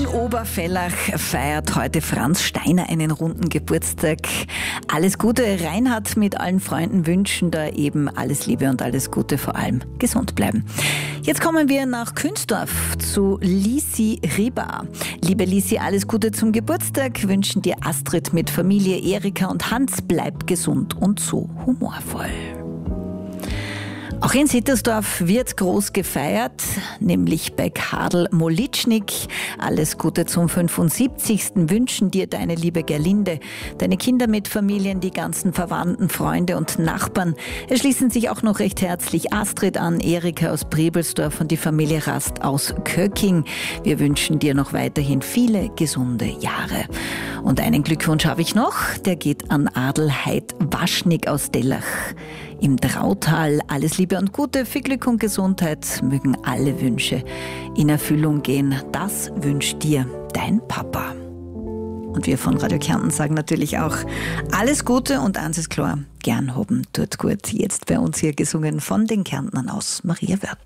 In Oberfellach feiert heute Franz Steiner einen runden Geburtstag. Alles Gute, Reinhard, mit allen Freunden wünschen da eben alles Liebe und alles Gute, vor allem gesund bleiben. Jetzt kommen wir nach Künzdorf zu Lisi Riba. Liebe Lisi, alles Gute zum Geburtstag wünschen dir Astrid mit Familie, Erika und Hans. Bleib gesund und so humorvoll. Auch in Sittersdorf wird groß gefeiert, nämlich bei Karl Molitschnik. Alles Gute zum 75. wünschen dir deine liebe Gerlinde, deine Kinder mit Familien, die ganzen Verwandten, Freunde und Nachbarn. Es schließen sich auch noch recht herzlich Astrid an, Erika aus Brebelsdorf und die Familie Rast aus Köcking. Wir wünschen dir noch weiterhin viele gesunde Jahre. Und einen Glückwunsch habe ich noch, der geht an Adelheid Waschnik aus Dellach im Drautal. Alles Liebe und Gute, viel Glück und Gesundheit, mögen alle Wünsche in Erfüllung gehen. Das wünscht dir dein Papa. Und wir von Radio Kärnten sagen natürlich auch alles Gute und eins ist klar, gern haben tut gut. Jetzt bei uns hier gesungen von den Kärntnern aus Maria Wörth.